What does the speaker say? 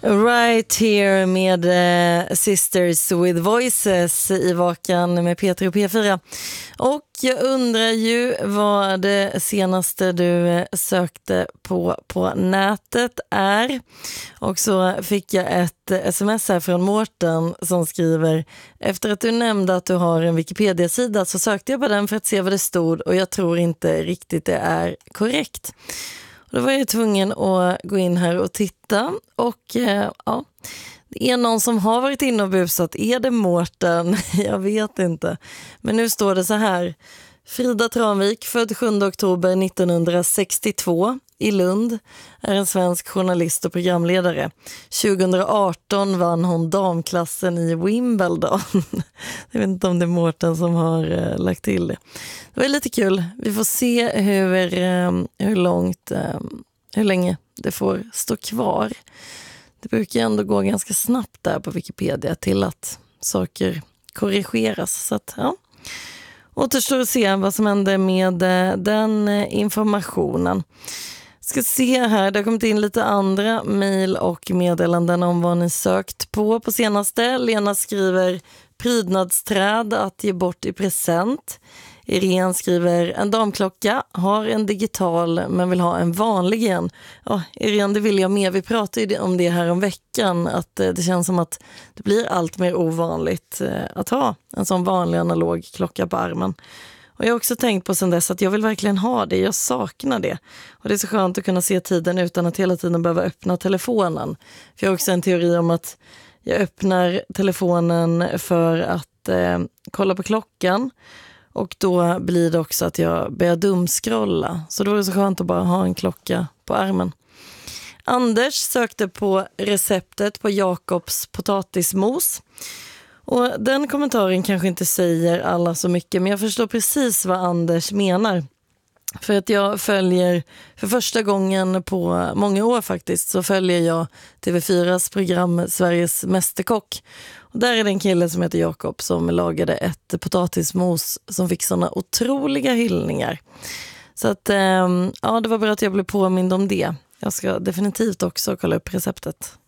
Right here med Sisters with Voices i Vakan med Peter och P4. Och jag undrar ju vad det senaste du sökte på nätet är. Och så fick jag ett sms här från Mårten som skriver: efter att du nämnde att du har en Wikipedia-sida så sökte jag på den för att se vad det stod och jag tror inte riktigt det är korrekt. Då var jag tvungen att gå in här och titta och ja, det är någon som har varit inne och busat. Är det Mårten? Jag vet inte. Men nu står det så här: Frida Tranvik, född 7 oktober 1962 i Lund, är en svensk journalist och programledare. 2018 vann hon damklassen i Wimbledon. Jag vet inte om det är Mårten som har lagt till det. Det var lite kul. Vi får se hur länge det får stå kvar. Det brukar ändå gå ganska snabbt där på Wikipedia till att saker korrigeras. Så att, ja. Återstår att se vad som händer med den informationen. Ska se här, det har kommit in lite andra mejl och meddelanden om vad ni sökt på senaste. Lena skriver prydnadsträd att ge bort i present. Irene skriver en damklocka, har en digital men vill ha en vanlig igen. Ja, Irene, det vill jag med. Vi pratade om det här om veckan, att det känns som att det blir allt mer ovanligt att ha en sån vanlig analog klocka på armen. Och jag har också tänkt på sen dess att jag vill verkligen ha det, jag saknar det. Och det är så skönt att kunna se tiden utan att hela tiden behöva öppna telefonen. För jag har också en teori om att jag öppnar telefonen för att kolla på klockan. Och då blir det också att jag börjar dumskrolla. Så då är det så skönt att bara ha en klocka på armen. Anders sökte på receptet på Jakobs potatismos. Och den kommentaren kanske inte säger alla så mycket, men jag förstår precis vad Anders menar. För att jag följer, för första gången på många år faktiskt, så följer jag TV4s program Sveriges Mästerkock. Och där är det en kille som heter Jakob som lagade ett potatismos som fick såna otroliga hyllningar. Så att, ja, det var bra att jag blev påmind om det. Jag ska definitivt också kolla upp receptet.